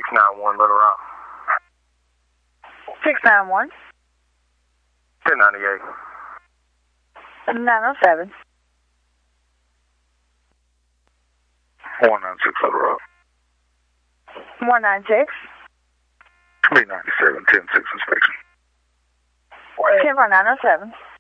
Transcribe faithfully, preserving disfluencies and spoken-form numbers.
nine one Little Rock. six nine one. ten ninety-eight. nine oh seven. one nine six Little Rock. one nine six. B ninety-seven, ten six inspection. ten four nine oh seven.